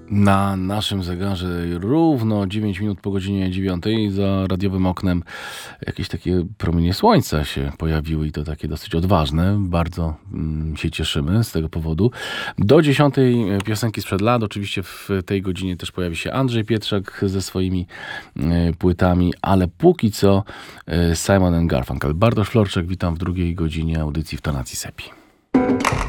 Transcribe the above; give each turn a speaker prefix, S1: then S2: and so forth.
S1: Na naszym zegarze równo 9 minut po godzinie 9. Za radiowym oknem jakieś takie promienie słońca się pojawiły i to takie dosyć odważne. Bardzo się cieszymy z tego powodu. Do 10 piosenki sprzed lat. Oczywiście w tej godzinie też pojawi się Andrzej Pietrzak ze swoimi płytami, ale póki co Simon & Garfunkel. Bartosz Florczak, witam w drugiej godzinie audycji w tonacji Sepi.